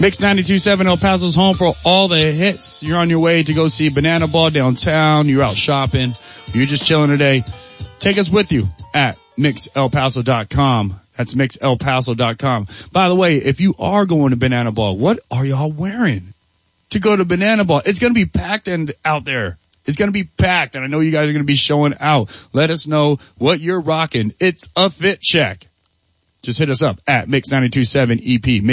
Mix 92.7 El Paso's home for all the hits. You're on your way to go see Banana Ball downtown. You're out shopping. You're just chilling today. Take us with you at mixelpaso.com. That's mixelpaso.com. By the way, if you are going to Banana Ball, what are y'all wearing to go to Banana Ball? It's going to be packed out there. It's going to be packed, and I know you guys are going to be showing out. Let us know what you're rocking. It's a fit check. Just hit us up at Mix927EP,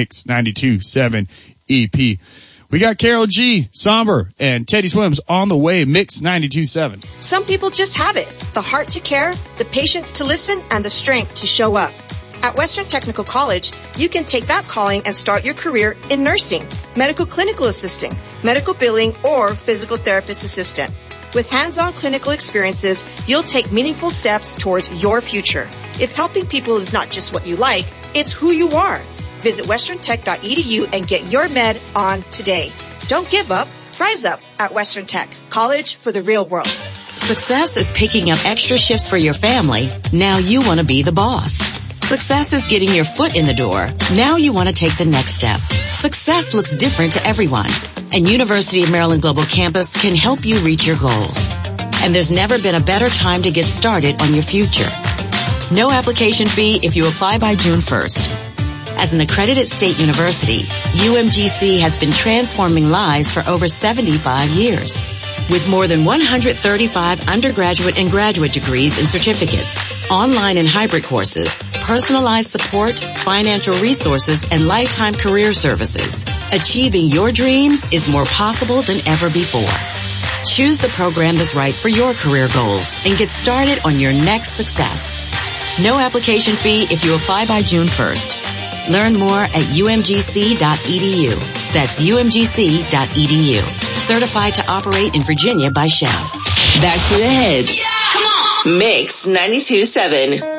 Mix927EP. We got Carol G, Somber, and Teddy Swims on the way, Mix 92.7. Some people just have it. The heart to care, the patience to listen, and the strength to show up. At Western Technical College, you can take that calling and start your career in nursing, medical clinical assisting, medical billing, or physical therapist assistant. With hands-on clinical experiences, you'll take meaningful steps towards your future. If helping people is not just what you like, it's who you are. Visit westerntech.edu and get your med on today. Don't give up. Rise up at Western Tech. College for the real world. Success is picking up extra shifts for your family. Now you want to be the boss. Success is getting your foot in the door. Now you want to take the next step. Success looks different to everyone, and University of Maryland Global Campus can help you reach your goals. And there's never been a better time to get started on your future. No application fee if you apply by June 1st. As an accredited state university, UMGC has been transforming lives for over 75 years. With more than 135 undergraduate and graduate degrees and certificates, online and hybrid courses, personalized support, financial resources, and lifetime career services, achieving your dreams is more possible than ever before. Choose the program that's right for your career goals and get started on your next success. No application fee if you apply by June 1st. Learn more at umgc.edu. That's umgc.edu. Certified to operate in Virginia by Shell. Back to the hits. Yeah! Come on! Mix 92.7.